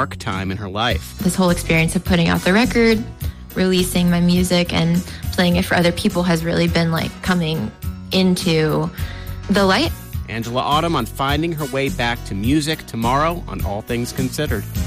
dark time in her life. This whole experience of putting out the record, releasing my music, and playing it for other people has really been like coming into the light. Angela Autumn on finding her way back to music tomorrow on All Things Considered.